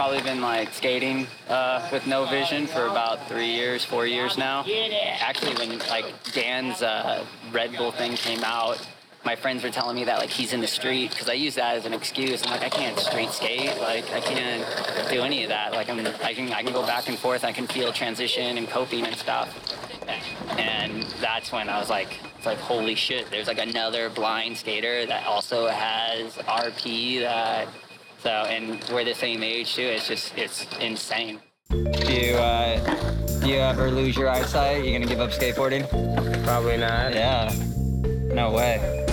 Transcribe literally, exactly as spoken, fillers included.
probably been like skating uh, with no vision for about three years, four years now. Actually, when like Dan's uh, Red Bull thing came out, my friends were telling me that like he's in the street because I use that as an excuse. I'm like, I can't street skate. Like I can't do any of that. Like I'm, I can, I can go back and forth. I can feel transition and coping and stuff. And that's when I was like, it's like, holy shit, there's like another blind skater that also has R P that, so, and we're the same age too. It's just, it's insane. Do you, uh, do you ever lose your eyesight? You gonna give up skateboarding? Probably not. Yeah, no way.